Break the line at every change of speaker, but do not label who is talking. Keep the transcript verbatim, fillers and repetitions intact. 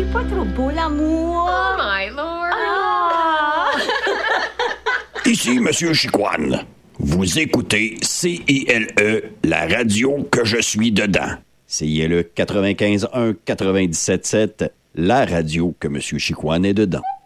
pas trop beau, l'amour?
Oh, my lord!
Ah!
Ici, Monsieur Chicoine. Vous écoutez C I L E, la radio que je suis dedans. C I L E quatre-vingt-quinze un quatre-vingt-dix-sept sept, la radio que Monsieur Chicoine est dedans.